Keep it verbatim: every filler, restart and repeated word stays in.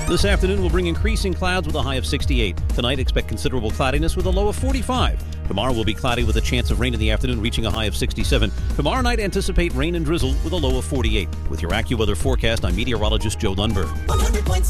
This afternoon will bring increasing clouds with a high of sixty-eight. Tonight, expect considerable cloudiness with a low of forty-five. Tomorrow will be cloudy with a chance of rain in the afternoon, reaching a high of sixty-seven. Tomorrow night, anticipate rain and drizzle with a low of forty-eight. With your AccuWeather forecast, I'm meteorologist Joe Lundberg.